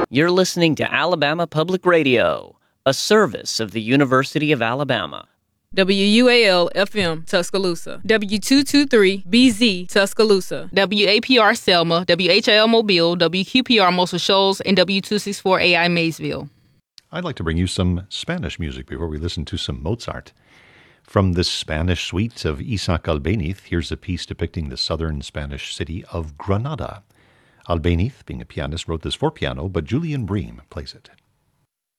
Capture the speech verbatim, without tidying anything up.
You're listening to Alabama Public Radio, a service of the University of Alabama. W U A L F M Tuscaloosa, W two twenty-three B Z Tuscaloosa, W A P R Selma, W H I L Mobile, W Q P R Muscle Shoals, and W two sixty-four A I Maysville. I'd like to bring you some Spanish music before we listen to some Mozart. From the Spanish suite of Isaac Albéniz, here's a piece depicting the southern Spanish city of Granada. Albéniz, being a pianist, wrote this for piano, but Julian Bream plays it.